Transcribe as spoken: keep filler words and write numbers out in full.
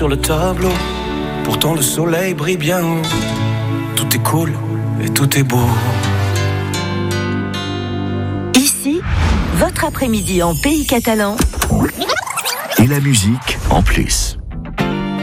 sur le tableau. Pourtant le soleil brille bien haut. Tout est cool et tout est beau. Ici, votre après-midi en pays catalan. Et la musique en plus.